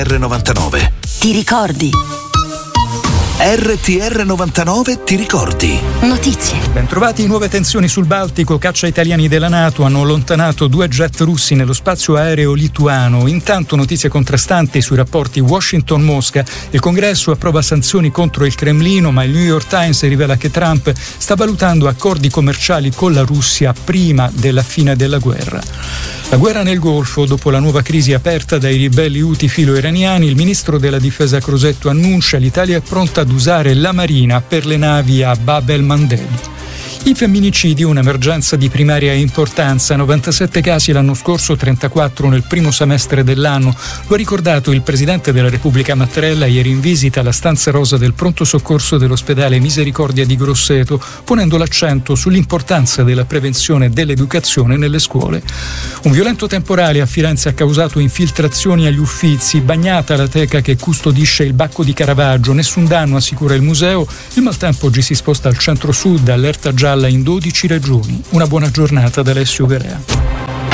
R99. Ti ricordi? RTR 99 ti ricordi? Notizie. Bentrovati. Nuove tensioni sul Baltico. Caccia italiani della NATO hanno allontanato 2 jet russi nello spazio aereo lituano. Intanto notizie contrastanti sui rapporti Washington-Mosca. Il Congresso approva sanzioni contro il Cremlino, ma il New York Times rivela che Trump sta valutando accordi commerciali con la Russia prima della fine della guerra. La guerra nel Golfo. Dopo la nuova crisi aperta dai ribelli Houthi filo-iraniani, il ministro della difesa Crosetto annuncia l'Italia è pronta ad usare la Marina per le navi a Bab el-Mandeb. I femminicidi, un'emergenza di primaria importanza, 97 casi l'anno scorso, 34 nel primo semestre dell'anno. Lo ha ricordato il presidente della Repubblica Mattarella ieri in visita alla stanza rosa del pronto soccorso dell'ospedale Misericordia di Grosseto, ponendo l'accento sull'importanza della prevenzione e dell'educazione nelle scuole. Un violento temporale a Firenze ha causato infiltrazioni agli Uffizi, bagnata la teca che custodisce il Bacco di Caravaggio, nessun danno assicura il museo, il maltempo oggi si sposta al centro-sud, allerta gialla in 12 regioni. Una buona giornata da Alessio Guerrea.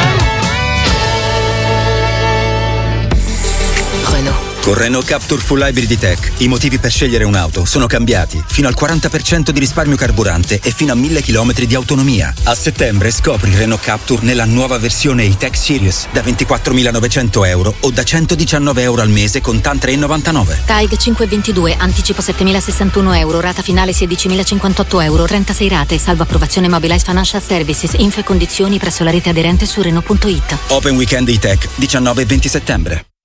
Con Renault Captur Full Hybrid Tech i motivi per scegliere un'auto sono cambiati. Fino al 40% di risparmio carburante e fino a 1000 km di autonomia. A settembre scopri Renault Captur nella nuova versione E-Tech Series da 24.900 euro o da 119 euro al mese con TAN 3,99. TAIG 522, anticipo 7.061 euro, rata finale 16.058 euro, 36 rate, salvo approvazione Mobilize Financial Services, info e condizioni presso la rete aderente su Renault.it. Open Weekend E-Tech 19 e 20 settembre.